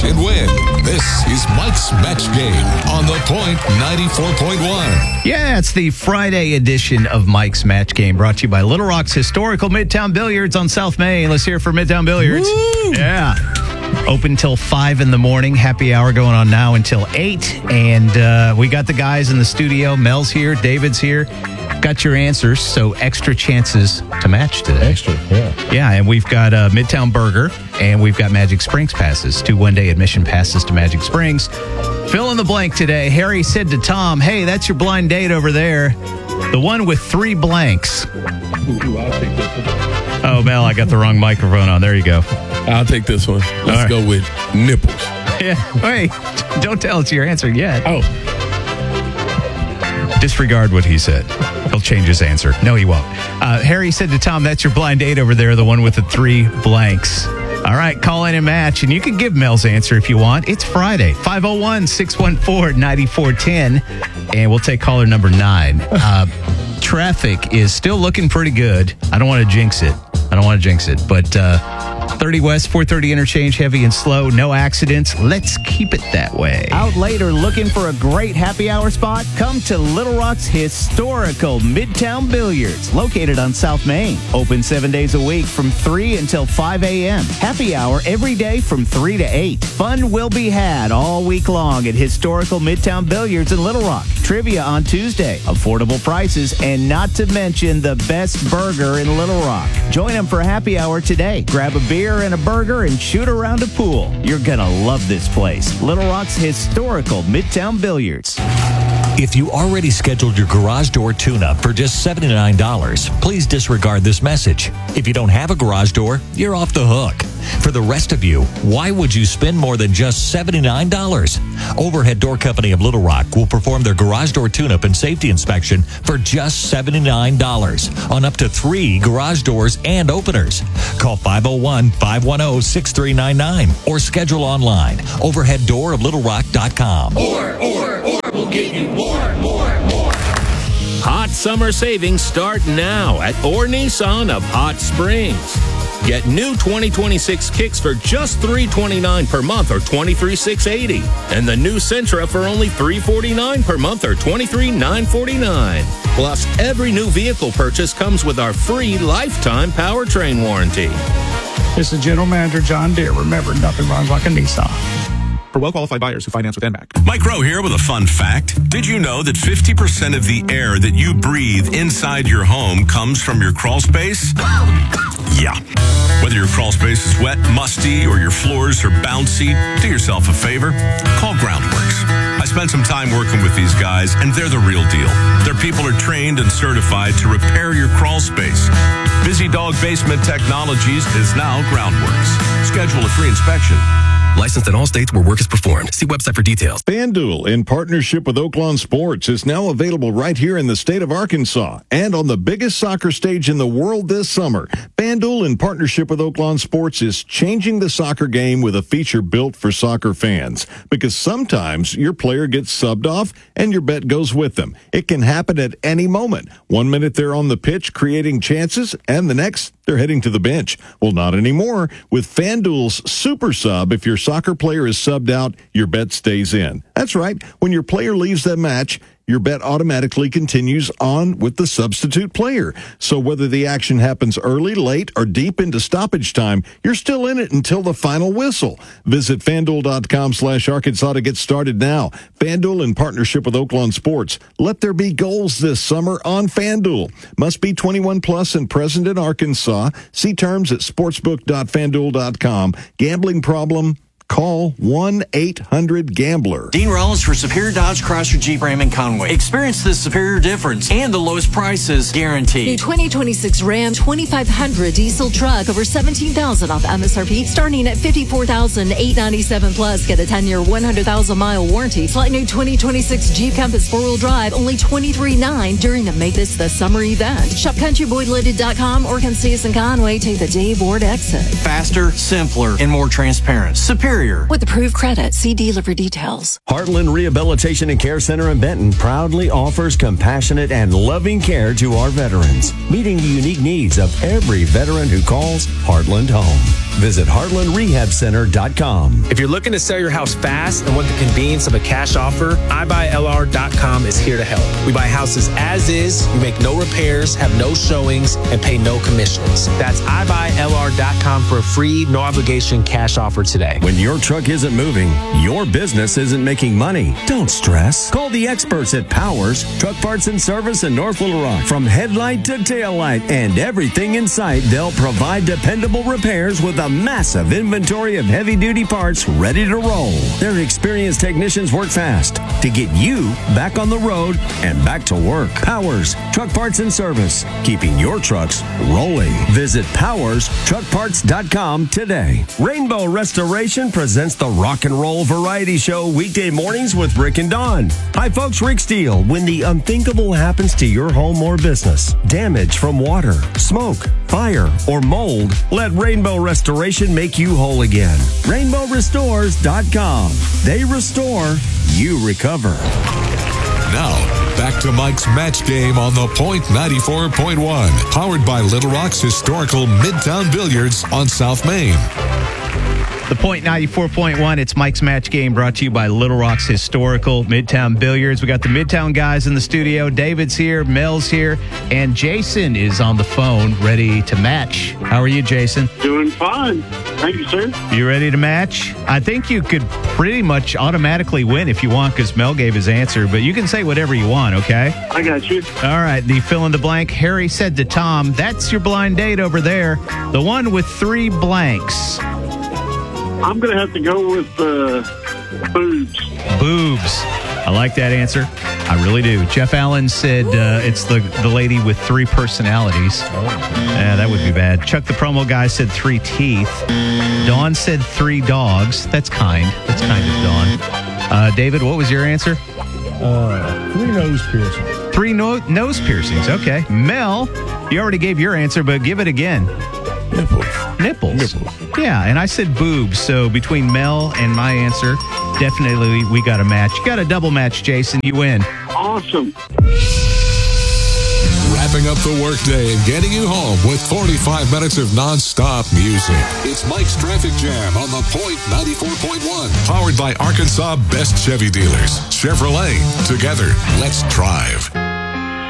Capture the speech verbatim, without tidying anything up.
match and win. This is Mike's Match Game on The Point ninety-four point one. Yeah, it's the Friday edition of Mike's Match Game, brought to you by Little Rock's historical Midtown Billiards on South Main. Let's hear it for Midtown Billiards. Woo! Yeah. Open till five in the morning. Happy hour going on now until eight. And uh, we got the guys in the studio. Mel's here. David's here. Got your answers, so extra chances to match today. Extra, yeah. Yeah, and we've got uh, Midtown Burger, and we've got Magic Springs passes, two one-day admission passes to Magic Springs. Fill in the blank today. Harry said to Tom, hey, that's your blind date over there. The one with three blanks. Ooh, I'll take this one. Oh, Mel, I got the wrong microphone on. There you go. I'll take this one. Let's right. go with nipples. Yeah, wait, don't tell us your answer yet. Oh. Disregard what he said. He'll change his answer. No, he won't. Uh, Harry said to Tom, that's your blind date over there, the one with the three blanks. All right, call in and match, and you can give Mel's answer if you want. It's Friday, five oh one, six one four, nine four one zero, and we'll take caller number nine. Uh, traffic is still looking pretty good. I don't want to jinx it. I don't want to jinx it, but uh, thirty West, four thirty interchange, heavy and slow, no accidents. Let's keep it that way. Out late or looking for a great happy hour spot? Come to Little Rock's historical Midtown Billiards, located on South Main. Open seven days a week from three until five a.m. Happy hour every day from three to eight. Fun will be had all week long at historical Midtown Billiards in Little Rock. Trivia on Tuesday, affordable prices, and not to mention the best burger in Little Rock. Join them for happy hour today. Grab a beer and a burger and shoot around a pool. You're gonna love this place. Little Rock's historical Midtown Billiards. If you already scheduled your garage door tune-up for just seventy-nine dollars, please disregard this message. If you don't have a garage door, you're off the hook. For the rest of you, why would you spend more than just seventy-nine dollars? Overhead Door Company of Little Rock will perform their garage door tune-up and safety inspection for just seventy-nine dollars on up to three garage doors and openers. Call five oh one, five one oh, six three nine nine or schedule online, overhead door of little rock dot com. Or, or, or, we'll get you more, more, more. Hot summer savings start now at Orr Nissan of Hot Springs. Get new twenty twenty-six Kicks for just three hundred twenty-nine dollars per month or twenty-three thousand six hundred eighty dollars. And the new Sentra for only three hundred forty-nine dollars per month or twenty-three thousand nine hundred forty-nine dollars. Plus, every new vehicle purchase comes with our free lifetime powertrain warranty. This is General Manager John Deere. Remember, nothing runs like a Nissan. For well-qualified buyers who finance with N M A C. Mike Rowe here with a fun fact. Did you know that fifty percent of the air that you breathe inside your home comes from your crawl space? Yeah. Whether your crawl space is wet, musty, or your floors are bouncy, do yourself a favor. Call Groundworks. I spent some time working with these guys, and they're the real deal. Their people are trained and certified to repair your crawl space. Busy Dog Basement Technologies is now Groundworks. Schedule a free inspection. Licensed in all states where work is performed. See website for details. FanDuel, in partnership with Oaklawn Sports, is now available right here in the state of Arkansas and on the biggest soccer stage in the world this summer. FanDuel, in partnership with Oaklawn Sports, is changing the soccer game with a feature built for soccer fans. Because sometimes your player gets subbed off and your bet goes with them. It can happen at any moment. One minute they're on the pitch creating chances, and the next they're heading to the bench. Well, not anymore. With FanDuel's Super Sub, if your soccer player is subbed out, your bet stays in. That's right. When your player leaves the match, your bet automatically continues on with the substitute player. So whether the action happens early, late, or deep into stoppage time, you're still in it until the final whistle. Visit FanDuel.com slash Arkansas to get started now. FanDuel, in partnership with Oaklawn Sports. Let there be goals this summer on FanDuel. Must be twenty-one plus and present in Arkansas. See terms at sportsbook dot fanduel dot com. Gambling problem? Call one eight hundred gambler. Dean Rollins for Superior Dodge Chrysler Jeep Ram in Conway. Experience the superior difference and the lowest prices guaranteed. New twenty twenty-six Ram twenty-five hundred diesel truck over seventeen thousand dollars off M S R P, starting at fifty-four thousand eight hundred ninety-seven dollars plus. Get a ten-year, one hundred thousand mile warranty. Select new twenty twenty-six Jeep Compass four-wheel drive, only twenty-three thousand nine hundred during the Make This the Summer event. Shop country boy limited dot com or come see us in Conway. Take the Dave Ward exit. Faster, simpler, and more transparent. Superior. With approved credit, see dealer for details. Heartland Rehabilitation and Care Center in Benton proudly offers compassionate and loving care to our veterans, meeting the unique needs of every veteran who calls Heartland home. Visit heartland rehab center dot com. If you're looking to sell your house fast and want the convenience of a cash offer, i buy L R dot com is here to help. We buy houses as is, you make no repairs, have no showings, and pay no commissions. That's i buy L R dot com for a free, no obligation cash offer today. When your truck isn't moving, your business isn't making money. Don't stress. Call the experts at Powers Truck Parts and Service in North Little Rock. From headlight to tail light and everything in sight, they'll provide dependable repairs with a massive inventory of heavy-duty parts ready to roll. Their experienced technicians work fast to get you back on the road and back to work. Powers Truck Parts and Service, keeping your trucks rolling. Visit powers truck parts dot com today. Rainbow Restoration presents the Rock and Roll Variety Show weekday mornings with Rick and Dawn. Hi folks, Rick Steele. When the unthinkable happens to your home or business, damage from water, smoke, fire, or mold, let Rainbow Restoration make you whole again. rainbow restores dot com. They restore, you recover. Now, back to Mike's Match Game on the Point ninety-four point one. Powered by Little Rock's historical Midtown Billiards on South Main. The Point ninety-four point one, it's Mike's Match Game, brought to you by Little Rock's historical Midtown Billiards. We got the Midtown guys in the studio. David's here, Mel's here, and Jason is on the phone, ready to match. How are you, Jason? Doing fine. Thank you, sir. You ready to match? I think you could pretty much automatically win if you want, because Mel gave his answer, but you can say whatever you want, okay? I got you. All right, the fill in the blank. Harry said to Tom, that's your blind date over there, the one with three blanks. I'm going to have to go with uh, boobs. Boobs. I like that answer. I really do. Jeff Allen said uh, it's the, the lady with three personalities. Yeah, that would be bad. Chuck the promo guy said three teeth. Dawn said three dogs. That's kind. That's kind of Dawn. Uh, David, what was your answer? Uh, three nose piercings. Three no- nose piercings. Okay. Mel, you already gave your answer, but give it again. Nipples. Nipples. Nipples. Yeah, and I said boobs. So between Mel and my answer, definitely we got a match. You got a double match, Jason. You win. Awesome. Wrapping up the workday and getting you home with forty-five minutes of nonstop music. It's Mike's Traffic Jam on the Point ninety-four point one. Powered by Arkansas Best Chevy Dealers. Chevrolet. Together, let's drive.